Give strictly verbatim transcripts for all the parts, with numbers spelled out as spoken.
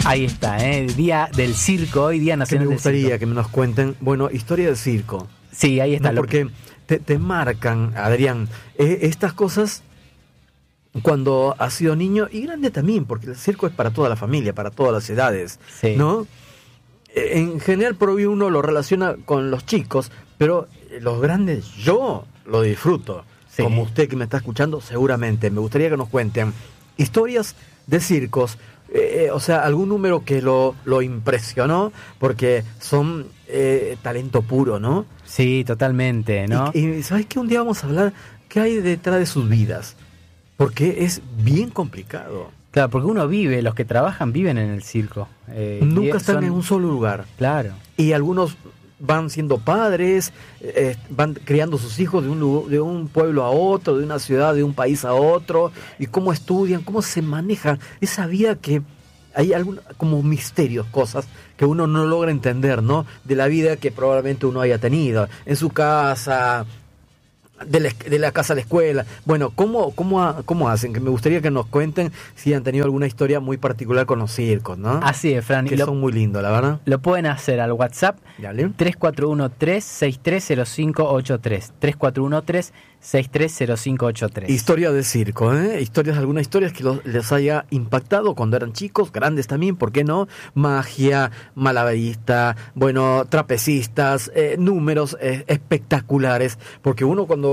Ahí está, ¿eh? Día del circo, hoy Día Nacional del Circo. Me gustaría que me nos cuenten, bueno, historia del circo. Sí, ahí está. No, porque te, te marcan, Adrián, eh, estas cosas cuando has sido niño y grande también, porque el circo es para toda la familia, para todas las edades, sí. ¿no? En general, por hoy uno lo relaciona con los chicos, pero los grandes, yo lo disfruto. Sí. Como usted que me está escuchando, seguramente. Me gustaría que nos cuenten historias de circos, eh, o sea, algún número que lo, lo impresionó, porque son eh, talento puro, ¿no? Sí, totalmente, ¿no? Y, y ¿sabes qué? Un día vamos a hablar qué hay detrás de sus vidas, porque es bien complicado. Claro, porque uno vive, los que trabajan viven en el circo. Eh, Nunca están son... en un solo lugar. Claro. Y algunos van siendo padres, eh, van criando sus hijos de un, de un pueblo a otro, de una ciudad, de un país a otro, y cómo estudian, cómo se manejan esa vida que hay algún, como misterios, cosas que uno no logra entender, ¿no? De la vida que probablemente uno haya tenido en su casa, de la, de la casa a la escuela. Bueno, ¿cómo, cómo, ¿cómo hacen? Que me gustaría que nos cuenten si han tenido alguna historia muy particular con los circos, ¿no? Así es, Fran. Que lo, son muy lindos, la verdad. Lo pueden hacer al WhatsApp tres cuatro uno tres, seis tres cero cinco ocho tres. tres cuatro uno tres, seis tres cero cinco ocho tres. Historia de circo, ¿eh? Historias, algunas historias que los, les haya impactado cuando eran chicos, grandes también, ¿por qué no? Magia, malabarista, bueno, trapecistas, eh, números eh, espectaculares, porque uno cuando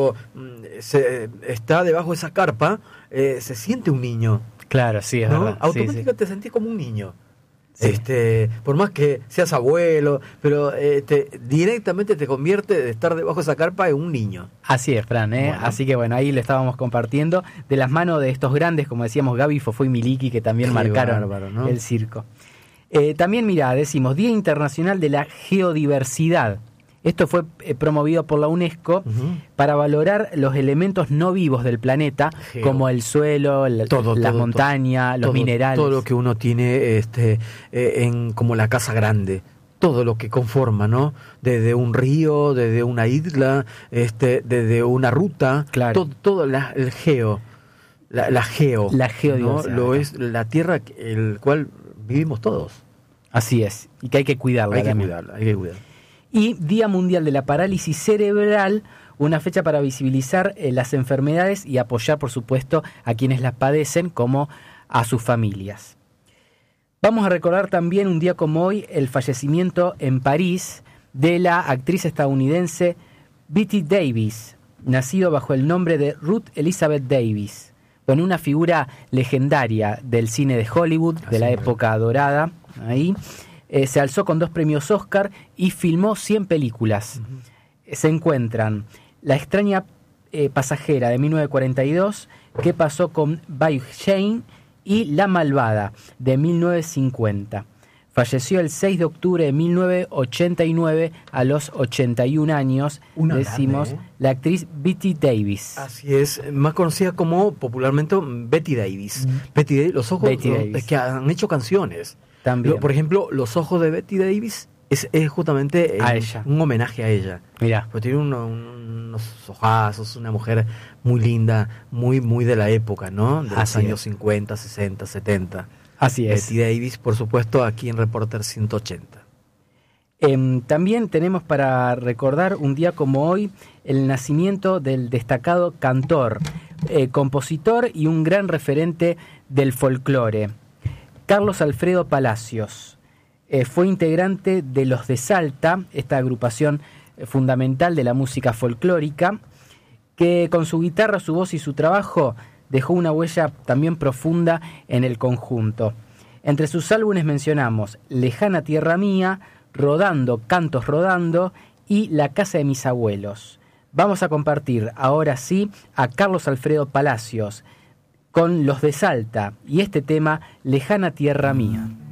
se está debajo de esa carpa eh, se siente un niño. Claro, sí, es ¿no? verdad. Automáticamente sí, sí. te sentís como un niño. Sí. Este, por más que seas abuelo, pero eh, te, directamente te convierte de estar debajo de esa carpa en un niño. Así es, Fran, ¿eh? Bueno. Así que bueno, ahí le estábamos compartiendo de las manos de estos grandes, como decíamos, Gaby, Fofó y Miliki, que también Qué marcaron bárbaro, ¿no? el circo. Eh, también, mira, decimos Día Internacional de la Geodiversidad. Esto fue eh, promovido por la UNESCO uh-huh. para valorar los elementos no vivos del planeta, Geo. como el suelo, el, todo, las todo, montañas, todo, los todo, minerales. Todo lo que uno tiene este, eh, en como la casa grande. Todo lo que conforma, ¿no? Desde un río, desde una isla, este, desde una ruta. Claro. Todo, todo la, el geo. La, la geo. La geodiversidad. ¿no? Lo es la tierra el cual vivimos todos. Así es. Y que hay que cuidarla. Hay que cuidarla, hay que cuidarla. Y Día Mundial de la Parálisis Cerebral, una fecha para visibilizar eh, las enfermedades y apoyar, por supuesto, a quienes las padecen, como a sus familias. Vamos a recordar también un día como hoy el fallecimiento en París de la actriz estadounidense Bette Davis, nacido bajo el nombre de Ruth Elizabeth Davis, con una figura legendaria del cine de Hollywood, de la época dorada, ahí. Eh, se alzó con dos premios Oscar y filmó cien películas. Uh-huh. Se encuentran La extraña eh, pasajera de mil novecientos cuarenta y dos, ¿Qué pasó con Babe Jane? Y La malvada de mil novecientos cincuenta. Falleció el seis de octubre de mil novecientos ochenta y nueve a los ochenta y un años, Una decimos, grande, ¿eh? La actriz Bette Davis. Así es, más conocida como popularmente Betty Davis. Mm. Betty Davis, los ojos Betty los, Davis. Es que han hecho canciones. También. Lo, por ejemplo, Los ojos de Betty Davis es, es justamente a en, ella. un homenaje a ella. Mira. Porque tiene uno, unos ojazos, una mujer muy linda, muy muy de la época, ¿no? De los Así años es. cincuenta, sesenta, setenta. Así es. Betty Davis, por supuesto, aquí en Reporter ciento ochenta. Eh, también tenemos para recordar un día como hoy el nacimiento del destacado cantor, eh, compositor y un gran referente del folclore. Carlos Alfredo Palacios eh, fue integrante de Los de Salta, esta agrupación eh, fundamental de la música folclórica, que con su guitarra, su voz y su trabajo dejó una huella también profunda en el conjunto. Entre sus álbumes mencionamos Lejana Tierra Mía, Rodando, Cantos Rodando y La Casa de Mis Abuelos. Vamos a compartir ahora sí a Carlos Alfredo Palacios con Los de Salta y este tema Lejana Tierra Mía.